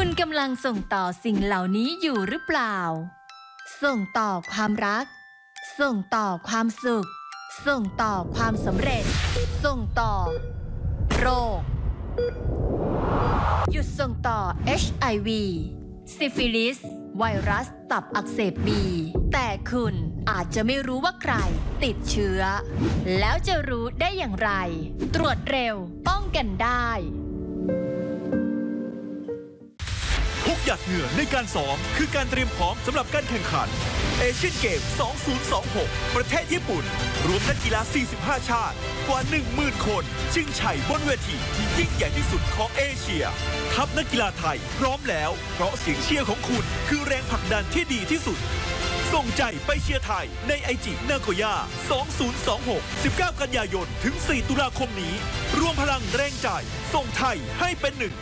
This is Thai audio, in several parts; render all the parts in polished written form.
คุณกำลังส่งต่อสิ่งเหล่านี้อยู่หรือเปล่าส่งต่อความรักส่งต่อความสุขส่งต่อความสำเร็จส่งต่อโรคหยุดส่งต่อ HIV ซิฟิลิสไวรัสตับอักเสบบีแต่คุณอาจจะไม่รู้ว่าใครติดเชื้อแล้วจะรู้ได้อย่างไรตรวจเร็วป้องกันได้ทุกหยดเหงื่อในการซ้อมคือการเตรียมพร้อมสำหรับการแข่งขันเอเชียนเกม 2026 ประเทศญี่ปุ่นรวมนักกีฬา 45 ชาติกว่า 10,000 คนชิงชัยบนเวทีที่ยิ่งใหญ่ที่สุดของเอเชียทัพนักกีฬาไทยพร้อมแล้วเพราะเสียงเชียร์ของคุณคือแรงผลักดันที่ดีที่สุดส่งใจไปเชียร์ไทยในไอจินาโกย่า 2026 19 กันยายนถึง 4 ตุลาคมนี้รวมพลังแรงใจส่งไทยให้เป็นหนึ่ง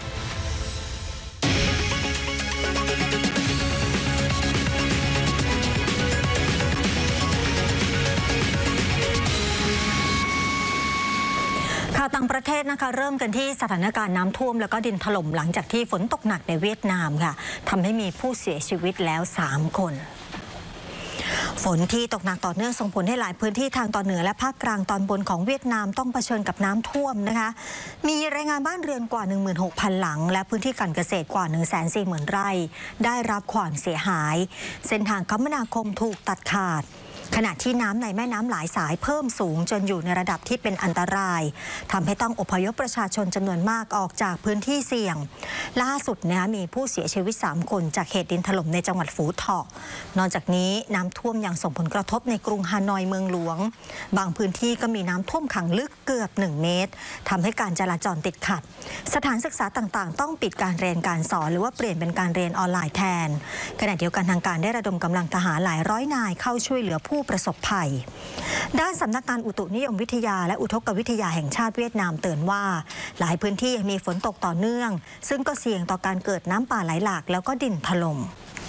ข่าวต่างประเทศนะคะเริ่มกันที่สถานการณ์น้ำท่วมแล้วก็ดินถล่มหลังจากที่ฝนตกหนักในเวียดนามค่ะทำให้มีผู้เสียชีวิตแล้ว3 คนฝนที่ตกหนักต่อเนื่องส่งผลให้หลายพื้นที่ทางตอนเหนือและภาคกลางตอนบนของเวียดนามต้องเผชิญกับน้ำท่วมนะคะมีรายงานบ้านเรือนกว่า 16,000 หลังและพื้นที่การเกษตรกว่า 140,000 ไร่ได้รับความเสียหายเส้นทางคมนาคมถูกตัดขาดขณะที่น้ำในแม่น้ำหลายสายเพิ่มสูงจนอยู่ในระดับที่เป็นอันตรายทำให้ต้องอพยพประชาชนจำนวนมากออกจากพื้นที่เสี่ยงล่าสุดมีผู้เสียชีวิต3 คนจากเหตุดินถล่มในจังหวัดฟูเถาะนอกจากนี้น้ำท่วมยังส่งผลกระทบในกรุงฮานอยเมืองหลวงบางพื้นที่ก็มีน้ำท่วมขังลึกเกือบ1 เมตรทำให้การจราจรติดขัดสถานศึกษาต่างๆต้องปิดการเรียนการสอนหรือว่าเปลี่ยนเป็นการเรียนออนไลน์แทนขณะเดียวกันทางการได้ระดมกำลังทหารหลายร้อยนายเข้าช่วยเหลือผู้ประสบภัยด้านสำนักงานอุตุนิยมวิทยาและอุทกวิทยาแห่งชาติเวียดนามเตือนว่าหลายพื้นที่ยังมีฝนตกต่อเนื่องซึ่งก็เสี่ยงต่อการเกิดน้ำป่าไหลหลากแล้วก็ดินถล่ม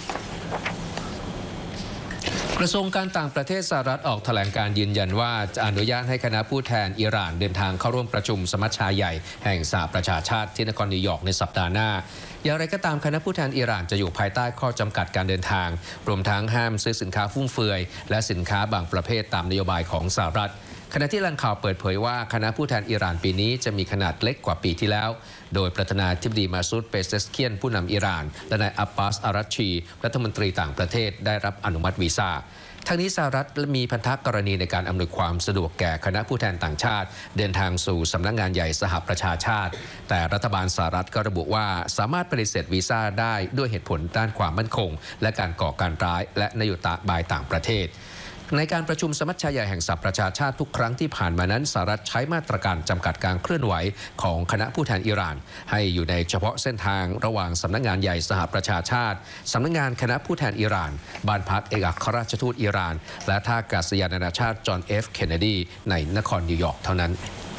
กระทรวงการต่างประเทศสหรัฐออกแถลงการยืนยันว่าจะอนุญาตให้คณะผู้แทนอิหร่านเดินทางเข้าร่วมประชุมสมัชชาใหญ่แห่งสหประชาชาติที่นครนิวยอร์กในสัปดาห์หน้าอย่างไรก็ตามคณะผู้แทนอิหร่านจะอยู่ภายใต้ข้อจำกัดการเดินทางรวมทั้งห้ามซื้อสินค้าฟุ่มเฟือยและสินค้าบางประเภทตามนโยบายของสหรัฐขณะที่แหล่งข่าวเปิดเผยว่าคณะผู้แทนอิหร่านปีนี้จะมีขนาดเล็กกว่าปีที่แล้วโดยประธานาธิบดีมาซูด เปเซสเคียนผู้นำอิหร่านและนายอับบาส อารัชชีรัฐมนตรีต่างประเทศได้รับอนุมัติวีซ่าทั้งนี้สหรัฐมีพันธกรณีในการอำนวยความสะดวกแก่คณะผู้แทนต่างชาติเดินทางสู่สำนักงานใหญ่สหประชาชาติแต่รัฐบาลสหรัฐก็ระบุว่าสามารถปฏิเสธวีซ่าได้ด้วยเหตุผลด้านความมั่นคงและการก่อการร้ายและนโยบายต่างประเทศในการประชุมสมัชชาใหญ่แห่งสหประชาชาติทุกครั้งที่ผ่านมานั้นสหรัฐใช้มาตรการจำกัดการเคลื่อนไหวของคณะผู้แทนอิหร่านให้อยู่ในเฉพาะเส้นทางระหว่างสำนักงานใหญ่สหประชาชาติสำนักงานคณะผู้แทนอิหร่านบ้านพักเอกอัครราชทูตอิหร่านและท่าอากาศยานนานาชาติจอห์น เคนเนดีในนครนิวยอร์กเท่านั้น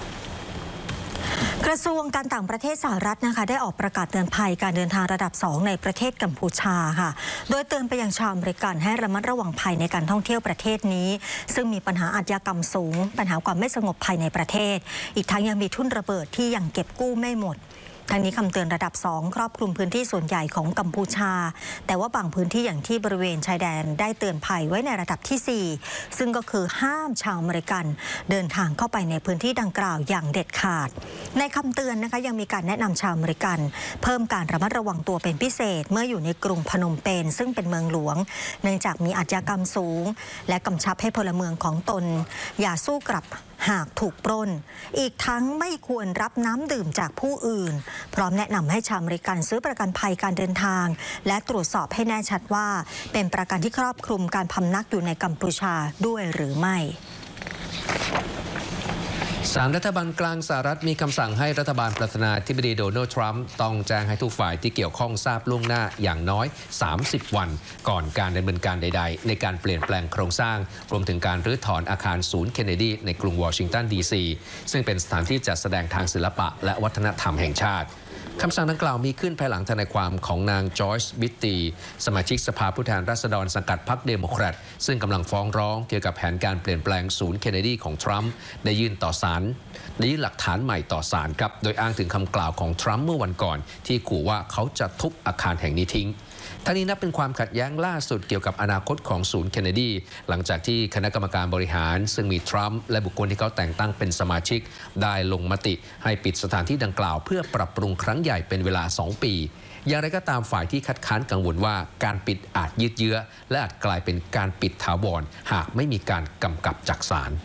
กระทรวงการต่างประเทศสหรัฐนะคะได้ออกประกาศเตือนภัยการเดินทางระดับ2ในประเทศกัมพูชาค่ะโดยเตือนไปยังชาวอเมริกันให้ระมัดระวังภัยในการท่องเที่ยวประเทศนี้ซึ่งมีปัญหาอาชญากรรมสูงปัญหาความไม่สงบภายในประเทศอีกทั้งยังมีทุ่นระเบิดที่ยังเก็บกู้ไม่หมดทางนี้คำเตือนระดับ2ครอบคลุมพื้นที่ส่วนใหญ่ของกัมพูชาแต่ว่าบางพื้นที่อย่างที่บริเวณชายแดนได้เตือนภัยไว้ในระดับที่4ซึ่งก็คือห้ามชาวอเมริกันเดินทางเข้าไปในพื้นที่ดังกล่าวอย่างเด็ดขาดในคำเตือนนะคะยังมีการแนะนำชาวอเมริกันเพิ่มการระมัดระวังตัวเป็นพิเศษเมื่ออยู่ในกรุงพนมเปญซึ่งเป็นเมืองหลวงเนื่องจากมีอาชญากรรมสูงและกำชับให้พลเมืองของตนอย่าสู้กลับหากถูกปล้นอีกทั้งไม่ควรรับน้ำดื่มจากผู้อื่นพร้อมแนะนำให้ชาวอเมริกันซื้อประกันภัยการเดินทางและตรวจสอบให้แน่ชัดว่าเป็นประกันที่ครอบคลุมการพำนักอยู่ในกัมพูชาด้วยหรือไม่ศาลรัฐบาลกลางสหรัฐมีคำสั่งให้รัฐบาลประธานาธิบดีโดนัลด์ทรัมป์ต้องแจ้งให้ทุกฝ่ายที่เกี่ยวข้องทราบล่วงหน้าอย่างน้อย30 วันก่อนการดำเนินการใดๆในการเปลี่ยนแปลงโครงสร้างรวมถึงการรื้อถอนอาคารศูนย์เคนเนดีในกรุงวอชิงตันดีซีซึ่งเป็นสถานที่จัดแสดงทางศิลปะและวัฒนธรรมแห่งชาติคำสั่งดังกล่าวมีขึ้นภายหลังทนายความของนางจอยส์บิตตีสมาชิกสภาผู้แทนราษฎรสังกัดพรรคเดโมแครตซึ่งกำลังฟ้องร้องเกี่ยวกับแผนการเปลี่ยนแปลงศูนย์เคนเนดีของทรัมป์ได้ยื่นหลักฐานใหม่ต่อศาลครับโดยอ้างถึงคำกล่าวของทรัมป์เมื่อวันก่อนที่ขู่ว่าเขาจะทุบอาคารแห่งนี้ทิ้งทั้งนี้นับเป็นความขัดแย้งล่าสุดเกี่ยวกับอนาคตของศูนย์เคนเนดีหลังจากที่คณะกรรมการบริหารซึ่งมีทรัมป์และบุคคลที่เขาแต่งตั้งเป็นสมาชิกได้ลงมติให้ปิดสถานที่ดังกล่าวเพื่อปรับปรุงครั้งใหญ่เป็นเวลา2 ปีอย่างไรก็ตามฝ่ายที่คัดค้านกังวลว่าการปิดอาจยืดเยื้อและอาจกลายเป็นการปิดถาวรหากไม่มีการกำกับจากศาล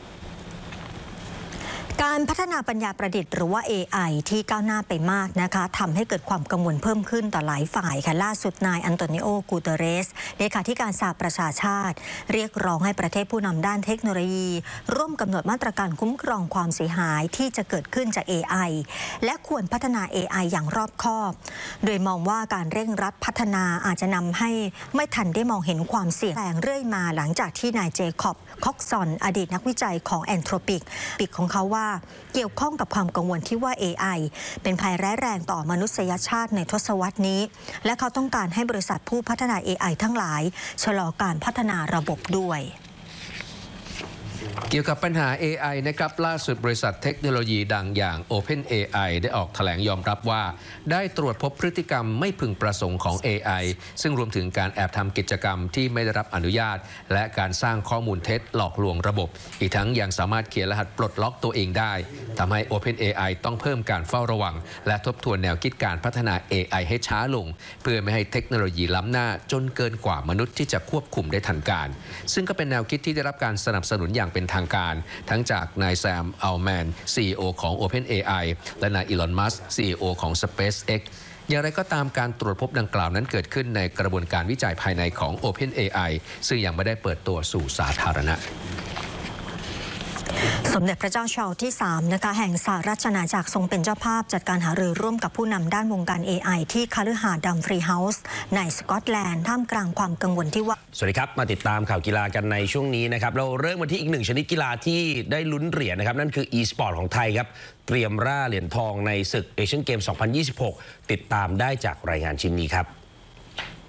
การพัฒนาปัญญาประดิษฐ์หรือว่า AI ที่ก้าวหน้าไปมากนะคะทำให้เกิดความกังวลเพิ่มขึ้นต่อหลายฝ่ายค่ะล่าสุดนายอันโตนิโอ กูเตเรสเลขาธิการสหประชาชาติเรียกร้องให้ประเทศผู้นำด้านเทคโนโลยีร่วมกำหนดมาตรการคุ้มครองความเสียหายที่จะเกิดขึ้นจาก AI และควรพัฒนา AI อย่างรอบคอบโดยมองว่าการเร่งรัดพัฒนาอาจจะนำให้ไม่ทันได้มองเห็นความเสี่ยงแรงเรื่อยมาหลังจากที่นายเจคอบคอกซอนอดีตนักวิจัยของแอนโทรปิกของเขาว่าเกี่ยวข้องกับความกังวลที่ว่า AI เป็นภัยร้ายแรงต่อมนุษยชาติในทศวรรษนี้และเขาต้องการให้บริษัทผู้พัฒนา AI ทั้งหลายชะลอการพัฒนาระบบด้วยเกี่ยวกับปัญหา AI นะครับล่าสุดบริษัทเทคโนโลยีดังอย่าง OpenAI ได้ออกแถลงยอมรับว่าได้ตรวจพบพฤติกรรมไม่พึงประสงค์ของ AI ซึ่งรวมถึงการแอบทำกิจกรรมที่ไม่ได้รับอนุญาตและการสร้างข้อมูลเท็จหลอกลวงระบบอีกทั้งยังสามารถเขียนรหัสปลดล็อกตัวเองได้ทำให้ OpenAI ต้องเพิ่มการเฝ้าระวังและทบทวนแนวคิดการพัฒนา AI ให้ช้าลงเพื่อไม่ให้เทคโนโลยีล้ำหน้าจนเกินกว่ามนุษย์ที่จะควบคุมได้ทันการซึ่งก็เป็นแนวคิดที่ได้รับการสนับสนุนอย่างเป็นทางการทั้งจากนายแซม อัลแมน CEO ของ OpenAI และนายอีลอน มัสก์ CEO ของ SpaceX อย่างไรก็ตามการตรวจพบดังกล่าวนั้นเกิดขึ้นในกระบวนการวิจัยภายในของ OpenAI ซึ่งยังไม่ได้เปิดตัวสู่สาธารณะสมเด็จพระเจ้าชาร์ลส์ที่3นะคะแห่งสหราชอาณาจักรทรงเป็นเจ้าภาพจัดการหารือร่วมกับผู้นำด้านวงการ AI ที่คฤหาสน์ดัมฟรีย์เฮาส์ในสกอตแลนด์ท่ามกลางความกังวลที่ว่าสวัสดีครับมาติดตามข่าวกีฬากันในช่วงนี้นะครับเราเริ่มมาที่อีกหนึ่งชนิดกีฬาที่ได้ลุ้นเหรียญนะครับนั่นคือ e-sport ของไทยครับเตรียมร่าเหรียญทองในศึกเอเชียนเกม 2026 ติดตามได้จากรายงานชิ้นนี้ครับ